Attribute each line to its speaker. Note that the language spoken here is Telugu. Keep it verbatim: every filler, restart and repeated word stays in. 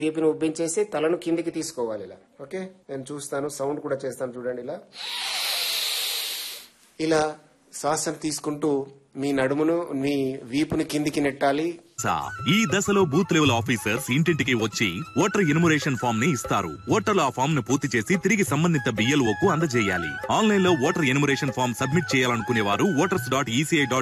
Speaker 1: వీపుని ఉబ్బించేసి తలను కిందికి తీసుకోవాలి ఇలా. ఓకే, నేను చూస్తాను, సౌండ్ కూడా చేస్తాను చూడండి. ఇలా ఇలా శ్వాసను తీసుకుంటూ మీ నడుమును మీ వీపుని కిందికి నెట్టాలి.
Speaker 2: ఈ దశలో బూత్ లెవెల్ ఆఫీసర్స్ ఇంటింటికి వచ్చి ఓటర్ ఎన్యుమరేషన్ ఫామ్ ని ఇస్తారు. ఓటర్లు ఆ ఫామ్ ను పూర్తి చేసి తిరిగి సంబంధిత బిఎల్ఓ కు అందజేయాలి. ఆన్లైన్ లో ఓటర్ ఎన్యుమరేషన్ ఫామ్ సబ్మిట్ చేయాలనుకునే వారు ఓటర్స్ డాట్ ఈసీఐ డాట్